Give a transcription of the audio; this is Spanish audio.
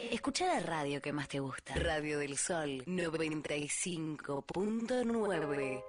Escucha la radio que más te gusta. Radio del Sol 95.9.